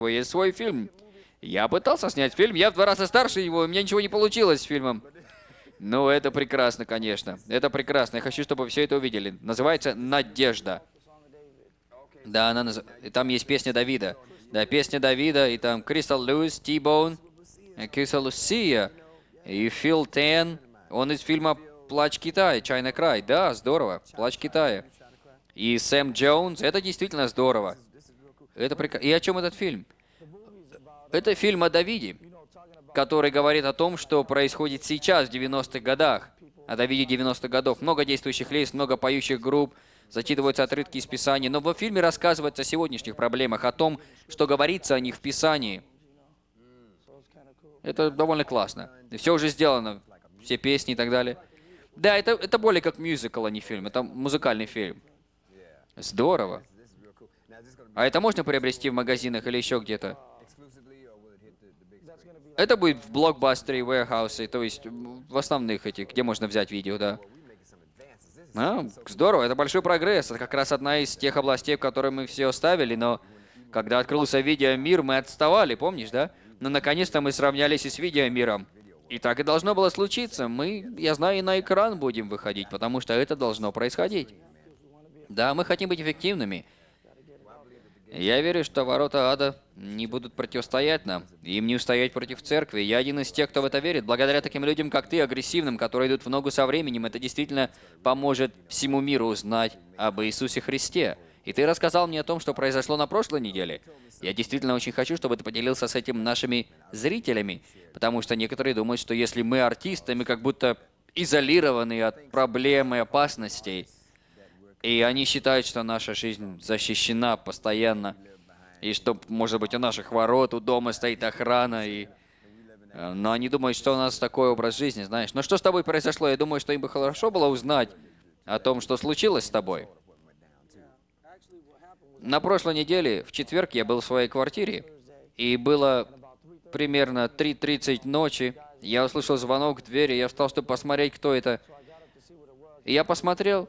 есть свой фильм. Я пытался снять фильм, я в 2 раза старше его, и у меня ничего не получилось с фильмом. Ну, это прекрасно, конечно. Это прекрасно. Я хочу, чтобы все это увидели. Называется «Надежда». Да, и там есть песня Давида. Да, песня Давида, и там Кристал Льюис, Ти-Боун, Киса Лусия, и Фил Тен. Он из фильма «Плач Китая», «Чайна Край». Да, здорово. «Плач Китая». И Сэм Джонс. Это действительно здорово. И о чем этот фильм? Это фильм о Давиде, который говорит о том, что происходит сейчас, в 90-х годах. О Давиде 90-х годов. Много действующих лиц, много поющих групп, зачитываются отрывки из Писания. Но в фильме рассказывается о сегодняшних проблемах, о том, что говорится о них в Писании. Это довольно классно. И все уже сделано, все песни и так далее. Да, это более как мюзикл, а не фильм. Это музыкальный фильм. Здорово. А это можно приобрести в магазинах или еще где-то? Это будет в блокбастере, warehouse, то есть в основных этих, где можно взять видео, да. Здорово, это большой прогресс. Это как раз одна из тех областей, в которые мы все оставили, но когда открылся видеомир, мы отставали, помнишь, да? Но наконец-то мы сравнялись и с видеомиром. И так и должно было случиться. Я знаю, и на экран будем выходить, потому что это должно происходить. Да, мы хотим быть эффективными. Я верю, что ворота ада не будут противостоять нам. Им не устоять против церкви. Я один из тех, кто в это верит. Благодаря таким людям, как ты, агрессивным, которые идут в ногу со временем, это действительно поможет всему миру узнать об Иисусе Христе. И ты рассказал мне о том, что произошло на прошлой неделе. Я действительно очень хочу, чтобы ты поделился с этим нашими зрителями, потому что некоторые думают, что если мы артисты, мы как будто изолированы от проблем и опасностей. И они считают, что наша жизнь защищена постоянно. И что, может быть, у наших ворот, у дома стоит охрана. Но они думают, что у нас такой образ жизни, знаешь. Но что с тобой произошло? Я думаю, что им бы хорошо было узнать о том, что случилось с тобой. На прошлой неделе, в четверг, я был в своей квартире. И было примерно 3:30 ночи. Я услышал звонок в двери. Я встал, чтобы посмотреть, кто это. И я посмотрел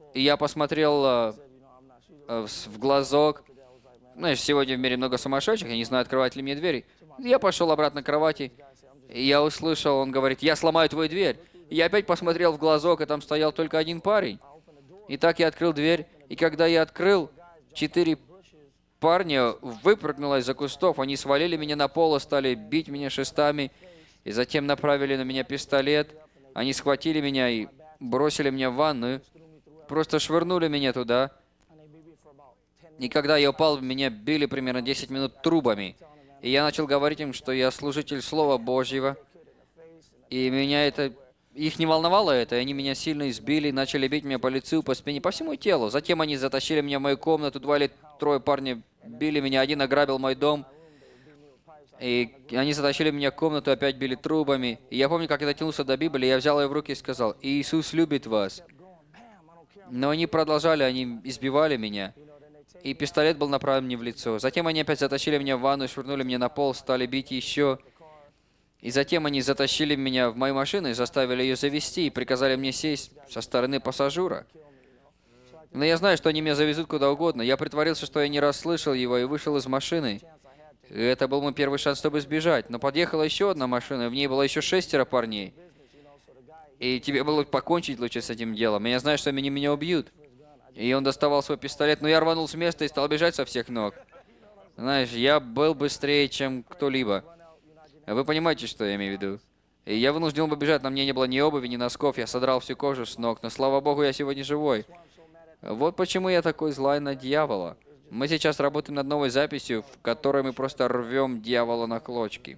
в глазок. Знаешь, сегодня в мире много сумасшедших, я не знаю, открывать ли мне двери. Я пошел обратно к кровати, и я услышал, он говорит, я сломаю твою дверь. И я опять посмотрел в глазок, и там стоял только один парень. И так я открыл дверь, и когда я открыл, 4 парня выпрыгнуло из-за кустов, они свалили меня на пол и стали бить меня шестами, и затем направили на меня пистолет. Они схватили меня и бросили меня в ванную, просто швырнули меня туда. И когда я упал, меня били примерно 10 минут трубами. И я начал говорить им, что я служитель Слова Божьего. И их не волновало это, и они меня сильно избили, начали бить меня по лицу, по спине, по всему телу. Затем они затащили меня в мою комнату, 2 или 3 парня били меня, один ограбил мой дом. И они затащили меня в комнату, опять били трубами. И я помню, как я дотянулся до Библии, я взял ее в руки и сказал, «Иисус любит вас». Но они продолжали, они избивали меня. И пистолет был направлен мне в лицо. Затем они опять затащили меня в ванну, швырнули меня на пол, стали бить еще. И затем они затащили меня в мою машину и заставили ее завести, и приказали мне сесть со стороны пассажира. Но я знаю, что они меня завезут куда угодно. Я притворился, что я не расслышал его, и вышел из машины. И это был мой первый шанс, чтобы сбежать. Но подъехала еще одна машина, и в ней было еще 6 парней. И тебе было покончить лучше с этим делом. Я знаю, что они меня убьют. И он доставал свой пистолет, но я рванул с места и стал бежать со всех ног. Знаешь, я был быстрее, чем кто-либо. Вы понимаете, что я имею в виду? И я вынужден был бежать, на мне не было ни обуви, ни носков, я содрал всю кожу с ног, но слава богу, я сегодня живой. Вот почему я такой злой на дьявола. Мы сейчас работаем над новой записью, в которой мы просто рвем дьявола на клочки.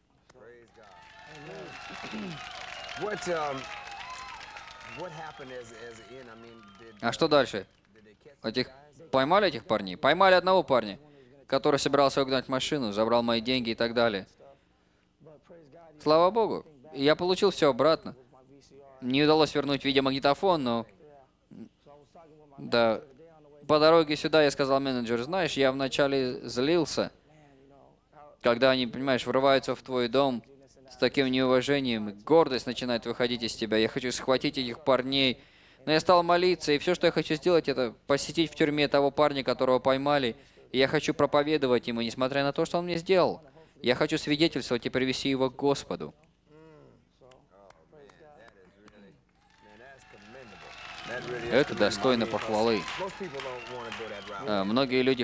А что дальше? Поймали этих парней? Поймали одного парня, который собирался угнать машину, забрал мои деньги и так далее. Слава богу, я получил все обратно. Не удалось вернуть видеомагнитофон, но... Да. По дороге сюда я сказал менеджеру, знаешь, я вначале злился, когда они, понимаешь, врываются в твой дом с таким неуважением, гордость начинает выходить из тебя. Я хочу схватить этих парней. Но я стал молиться, и все, что я хочу сделать, это посетить в тюрьме того парня, которого поймали, И я хочу проповедовать ему, несмотря на то, что он мне сделал. Я хочу свидетельствовать и привести его к Господу. Это достойно похвалы. Многие люди